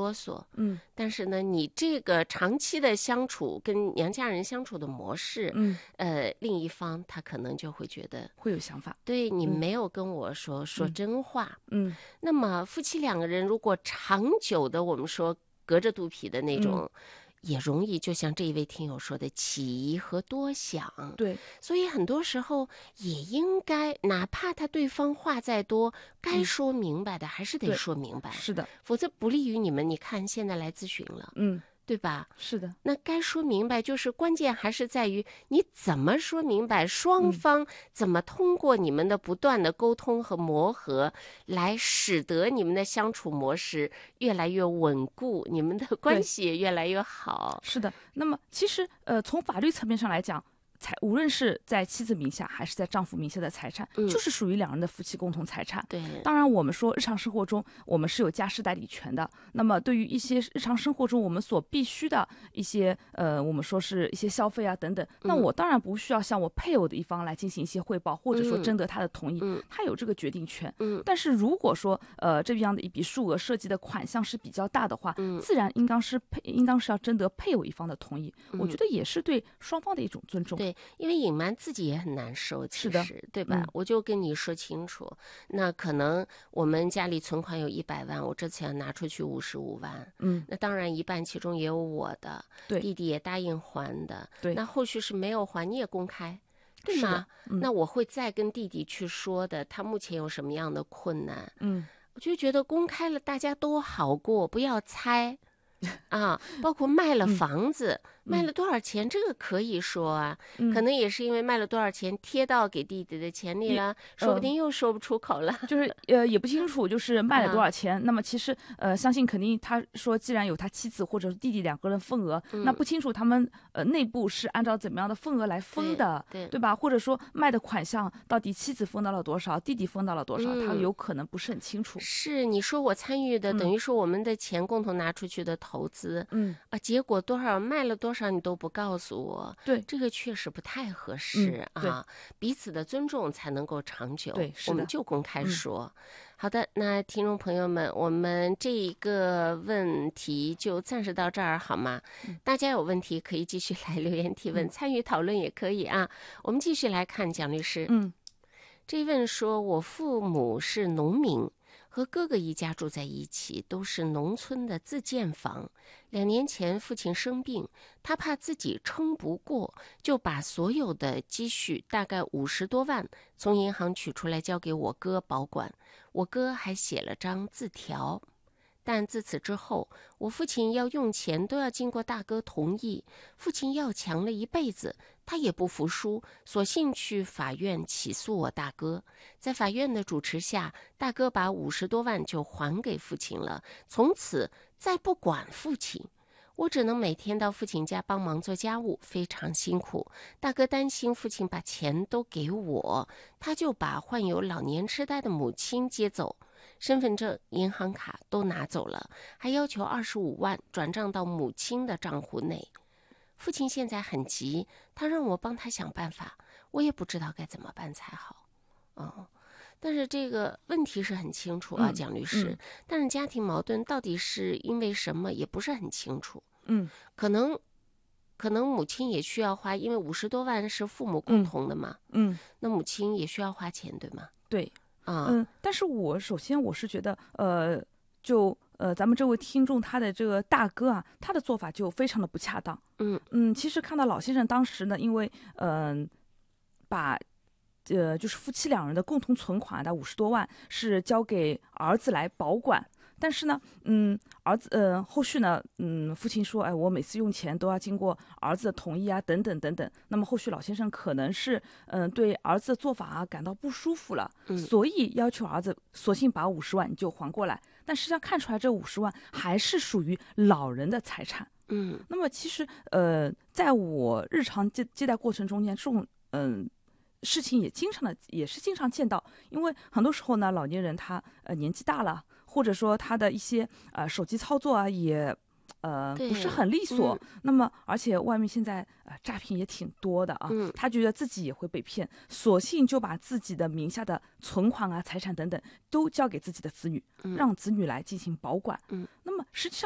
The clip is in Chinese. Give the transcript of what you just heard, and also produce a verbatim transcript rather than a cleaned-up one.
啰嗦， 嗯， 但是呢，你这个长期的相处跟娘家人相处的模式， 嗯， 呃，另一方他可能就会觉得会有想法， 对你嗯没有跟我说、说嗯真话。 嗯那么夫妻两个人如果长久的我们说隔着肚皮的那种，也容易就像这一位听友说的起疑和多想。 对， 所以很多时候也应该，哪怕他对方话再多，该嗯说明白的还是得对说明白， 是的， 否则不利于你们。你看现在来咨询了， 嗯， 对吧？ 是的， 那该说明白，就是关键还是在于你怎么说明白，双方怎么通过你们的不断的沟通和磨合，来使得你们的相处模式越来越稳固，你们的关系也越来越好。 是的。那么其实呃，从法律层面上来讲，财无论是在妻子名下还是在丈夫名下的财产， 嗯就是属于两人的夫妻共同财产。 对， 当然，我们说日常生活中我们是有家事代理权的。那么，对于一些日常生活中我们所必须的一些呃，我们说是一些消费啊等等，那我当然不需要向我配偶的一方来进行一些汇报，或者说征得他的同意， 嗯他有这个决定权。 嗯但是如果说呃这样的一笔数额涉及的款项是比较大的话， 嗯自然应当是配应当是要征得配偶一方的同意。 嗯我觉得也是对双方的一种尊重。 对，因为隐瞒自己也很难受，其是的实对吧？ 嗯我就跟你说清楚，那可能我们家里存款有一百万，我这次要拿出去五十五万， 嗯， 那当然一半其中也有我的， 对弟弟也答应还的， 对那后续是没有还，你也公开。对是的吗？ 嗯那我会再跟弟弟去说的，他目前有什么样的困难， 嗯我就觉得公开了，大家都好过，不要猜啊。包括卖了房子， 嗯卖了多少钱，这个可以说啊， 嗯可能也是因为卖了多少钱贴到给弟弟的钱里了，说不定又说不出口了。 就是呃也不清楚，就是卖了多啊少钱。那么其实呃相信肯定他说，既然有他妻子或者是弟弟两个人份额， 嗯那不清楚他们呃内部是按照怎么样的份额来分的， 对对吧？或者说卖的款项到底妻子分到了多少，弟弟分到了多少， 嗯他有可能不是很清楚。 是你说我参与的， 嗯等于说我们的钱共同拿出去的投资嗯， 啊，结果多少卖了多少你都不告诉我， 对这个确实不太合适嗯对啊。彼此的尊重才能够长久。 对是的我们就公开嗯说。好的，那听众朋友们，我们这一个问题就暂时到这儿好吗？ 嗯大家有问题可以继续来留言提问，参与讨论也可以啊。我们继续来看蒋律师。 嗯这一问说，我父母是农民，和哥哥一家住在一起，都是农村的自建房。两年前父亲生病，他怕自己撑不过，就把所有的积蓄，大概五十多万，从银行取出来交给我哥保管。我哥还写了张字条。但自此之后，我父亲要用钱都要经过大哥同意，父亲要强了一辈子，他也不服输，索性去法院起诉我大哥。在法院的主持下，大哥把五十多万就还给父亲了，从此再不管父亲。我只能每天到父亲家帮忙做家务，非常辛苦。大哥担心父亲把钱都给我，他就把患有老年痴呆的母亲接走，身份证、银行卡都拿走了，还要求二十五万转账到母亲的账户内。父亲现在很急，他让我帮他想办法，我也不知道该怎么办才好。哦，但是这个问题是很清楚啊， 嗯蒋律师。 嗯但是家庭矛盾到底是因为什么，也不是很清楚。 嗯可能，可能母亲也需要花，因为五十多万是父母共同的嘛， 嗯， 那母亲也需要花钱，对吗？ 对。 啊， 嗯，但是我首先我是觉得，呃，就呃，咱们这位听众他的这个大哥啊，他的做法就非常的不恰当。 嗯嗯，其实看到老先生当时呢，因为嗯、呃，把呃就是夫妻两人的共同存款的五十多万是交给儿子来保管。但是呢，嗯，儿子，呃，后续呢，嗯，父亲说，哎，我每次用钱都要经过儿子的同意啊，等等等等。那么后续老先生可能是，嗯、呃，对儿子的做法啊感到不舒服了， 嗯所以要求儿子索性把五十万你就还过来。但实际上看出来，这五十万还是属于老人的财产。 嗯那么其实，呃，在我日常接接待过程中间，这种，嗯、呃。事情也经常的，也是经常见到，因为很多时候呢，老年人他呃年纪大了，或者说他的一些呃手机操作啊，也呃对不是很利索。 嗯那么，而且外面现在呃诈骗也挺多的啊， 嗯他觉得自己也会被骗，索性就把自己的名下的存款啊、财产等等都交给自己的子女， 嗯让子女来进行保管。 嗯， 那么实际上。